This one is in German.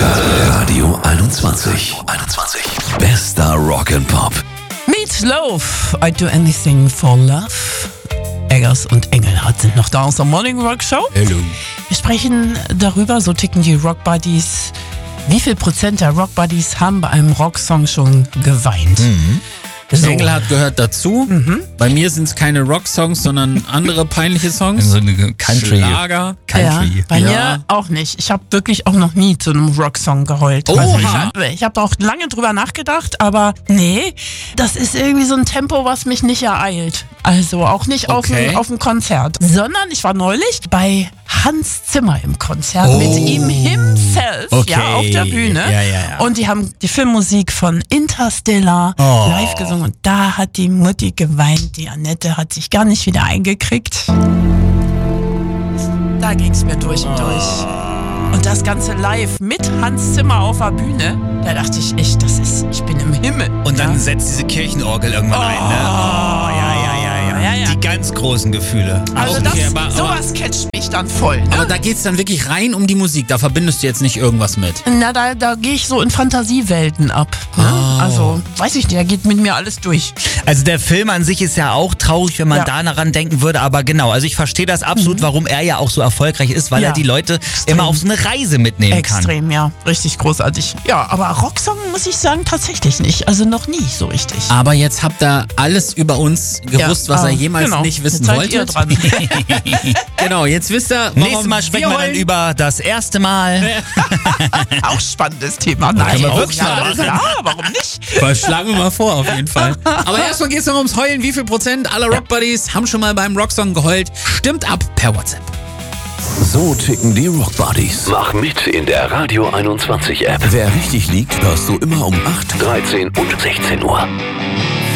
Radio 21. Bester Rock'n'Pop. Meatloaf, I'd do anything for love. Eggers und Engelhardt sind noch da aus der Morning Rock Show. Hello. Wir sprechen darüber, so ticken die Rock Buddies. Wie viel Prozent der Rock Buddies haben bei einem Rocksong schon geweint? So. Engelhardt gehört dazu. Bei mir sind es keine Rocksongs, sondern andere peinliche Songs. So eine Country. Schlager. Ja, bei Ja. mir auch nicht. Ich habe wirklich auch noch nie zu einem Rocksong geheult. Oha. Also ich habe auch lange drüber nachgedacht, aber nee, das ist irgendwie so ein Tempo, was mich nicht ereilt. Also auch nicht Okay. auf dem Konzert, sondern ich war neulich bei Hans Zimmer im Konzert mit ihm himself, Okay. ja, auf der Bühne. Ja. Und die haben die Filmmusik von Interstellar live gesungen und da hat die Mutti geweint, die Annette hat sich gar nicht wieder eingekriegt. Da ging's mir durch und durch. Und das Ganze live mit Hans Zimmer auf der Bühne, da dachte ich echt, ich bin im Himmel. Und dann setzt diese Kirchenorgel irgendwann ein, ne? ja. Die ganz großen Gefühle. Also Okay, sowas catcht mich dann voll. Ne? Aber da geht's dann wirklich rein um die Musik. Da verbindest du jetzt nicht irgendwas mit. Na, da gehe ich so in Fantasiewelten ab. Ne? Also, weiß ich nicht, da geht mit mir alles durch. Also der Film an sich ist ja auch traurig, wenn man Ja. da daran denken würde, aber genau, also ich verstehe das absolut, warum er ja auch so erfolgreich ist, weil Ja. er die Leute immer auf so eine Reise mitnehmen kann. Extrem, ja. Richtig großartig. Ja, aber Rocksong muss ich sagen, tatsächlich nicht. Also noch nie so richtig. Aber jetzt habt ihr alles über uns gewusst, was ihr jemals nicht wissen jetzt seid ihr wolltet. dran. Genau, jetzt wisst ihr, warum Nächstes Mal sprechen wir dann über das erste Mal. Auch spannendes Thema. Nein, können wir auch wirklich mal machen. ja, warum nicht? Schlagen wir mal vor, auf jeden Fall. Aber erstmal geht's noch ums Heulen. Wie viel Prozent aller Rock Buddies haben schon mal beim Rocksong geheult? Stimmt ab per WhatsApp. So ticken die Rock Buddies. Mach mit in der Radio 21 App. Wer richtig liegt, hörst du immer um 8, 13 und 16 Uhr.